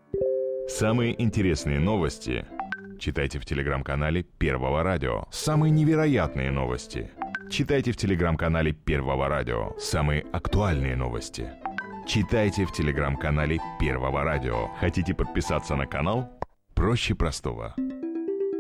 Самые интересные новости читайте в телеграм-канале Первого радио. Самые невероятные новости читайте в телеграм-канале Первого радио. Самые актуальные новости читайте в телеграм-канале Первого радио. Хотите подписаться на канал? Проще простого.